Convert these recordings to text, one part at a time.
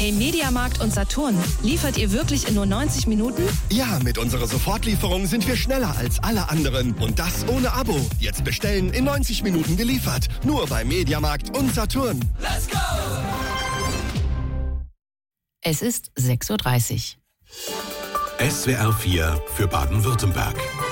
Hey, Mediamarkt und Saturn, liefert ihr wirklich in nur 90 Minuten? Ja, mit unserer Sofortlieferung sind wir schneller als alle anderen. Und das ohne Abo. Jetzt bestellen, in 90 Minuten geliefert. Nur bei Mediamarkt und Saturn. Let's go! Es ist 6:30 Uhr. SWR 4 für Baden-Württemberg.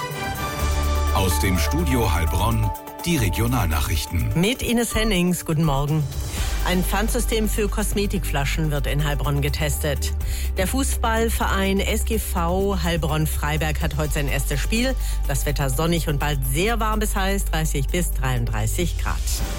Aus dem Studio Heilbronn die Regionalnachrichten. Mit Ines Hennings, guten Morgen. Ein Pfandsystem für Kosmetikflaschen wird in Heilbronn getestet. Der Fußballverein SGV Heilbronn-Freiberg hat heute sein erstes Spiel. Das Wetter sonnig und bald sehr warm bis heiß, 30 bis 33 Grad.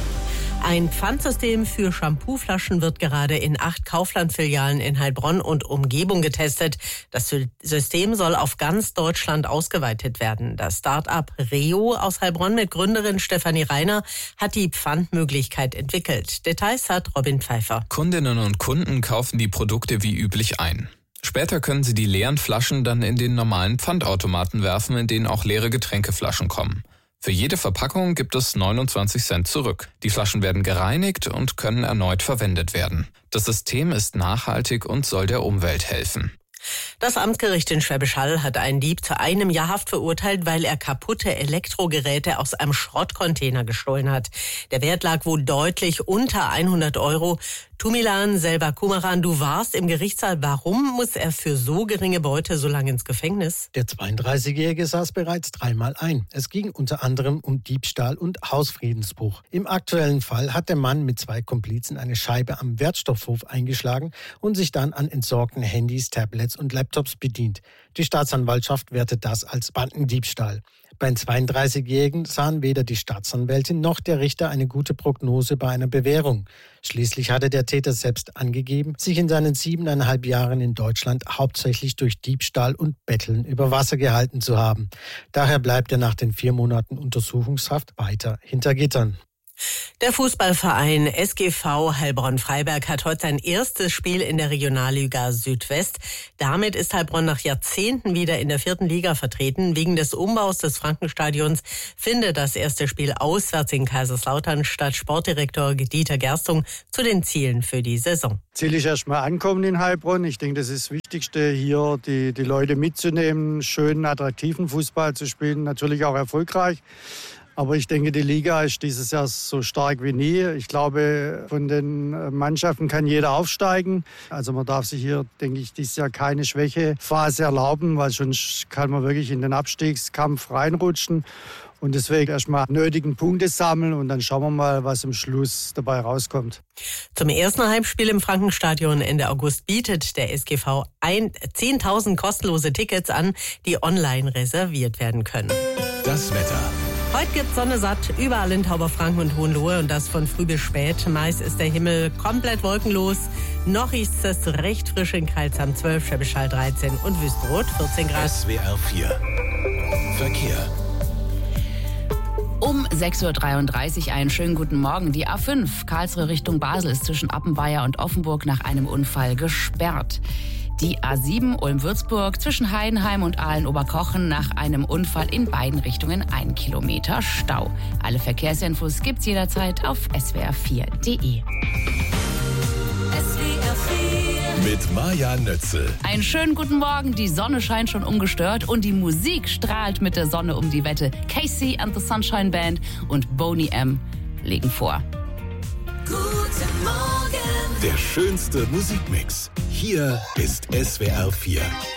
Ein Pfandsystem für Shampooflaschen wird gerade in 8 Kaufland-Filialen in Heilbronn und Umgebung getestet. Das System soll auf ganz Deutschland ausgeweitet werden. Das Start-up Reo aus Heilbronn mit Gründerin Stefanie Reiner hat die Pfandmöglichkeit entwickelt. Details hat Robin Pfeiffer. Kundinnen und Kunden kaufen die Produkte wie üblich ein. Später können sie die leeren Flaschen dann in den normalen Pfandautomaten werfen, in denen auch leere Getränkeflaschen kommen. Für jede Verpackung gibt es 29 Cent zurück. Die Flaschen werden gereinigt und können erneut verwendet werden. Das System ist nachhaltig und soll der Umwelt helfen. Das Amtsgericht in Schwäbisch Hall hat einen Dieb zu 1 Jahr Haft verurteilt, weil er kaputte Elektrogeräte aus einem Schrottcontainer gestohlen hat. Der Wert lag wohl deutlich unter 100 €. Tumilan Selva-Kumaran, du warst im Gerichtssaal. Warum muss er für so geringe Beute so lange ins Gefängnis? Der 32-Jährige saß bereits 3-mal ein. Es ging unter anderem um Diebstahl und Hausfriedensbruch. Im aktuellen Fall hat der Mann mit 2 Komplizen eine Scheibe am Wertstoffhof eingeschlagen und sich dann an entsorgten Handys, Tablets und Laptops bedient. Die Staatsanwaltschaft wertet das als Bandendiebstahl. Beim 32-Jährigen sahen weder die Staatsanwältin noch der Richter eine gute Prognose bei einer Bewährung. Schließlich hatte der Täter selbst angegeben, sich in seinen 7,5 Jahren in Deutschland hauptsächlich durch Diebstahl und Betteln über Wasser gehalten zu haben. Daher bleibt er nach den 4 Monaten Untersuchungshaft weiter hinter Gittern. Der Fußballverein SGV Heilbronn-Freiberg hat heute sein erstes Spiel in der Regionalliga Südwest. Damit ist Heilbronn nach Jahrzehnten wieder in der 4. Liga vertreten. Wegen des Umbaus des Frankenstadions findet das erste Spiel auswärts in Kaiserslautern statt. Sportdirektor Dieter Gerstung zu den Zielen für die Saison. Ziel ist erstmal ankommen in Heilbronn. Ich denke, das ist das Wichtigste, hier die Leute mitzunehmen, schönen, attraktiven Fußball zu spielen, natürlich auch erfolgreich. Aber ich denke, die Liga ist dieses Jahr so stark wie nie. Ich glaube, von den Mannschaften kann jeder aufsteigen. Also man darf sich hier, denke ich, dieses Jahr keine Schwächephase erlauben, weil sonst kann man wirklich in den Abstiegskampf reinrutschen. Und deswegen erstmal nötigen Punkte sammeln und dann schauen wir mal, was am Schluss dabei rauskommt. Zum ersten Heimspiel im Frankenstadion Ende August bietet der SGV 10.000 kostenlose Tickets an, die online reserviert werden können. Das Wetter. Heute gibt Sonne satt, überall in Tauberfranken und Hohenlohe und das von früh bis spät. Meist ist der Himmel komplett wolkenlos. Noch ist es recht frisch in Kreilsheim 12, Schwäbisch Hall 13 und Wüstenrot 14 Grad. SWR 4 Verkehr. Um 6:33 Uhr einen schönen guten Morgen. Die A5 Karlsruhe Richtung Basel ist zwischen Appenweier und Offenburg nach einem Unfall gesperrt. Die A7 Ulm-Würzburg zwischen Heidenheim und Aalen-Oberkochen nach einem Unfall in beiden Richtungen 1 Kilometer Stau. Alle Verkehrsinfos gibt's jederzeit auf swr4.de. Mit Maja Nötzel. Einen schönen guten Morgen. Die Sonne scheint schon ungestört und die Musik strahlt mit der Sonne um die Wette. Casey and the Sunshine Band und Boney M. legen vor. Guten Morgen. Der schönste Musikmix. Hier ist SWR 4.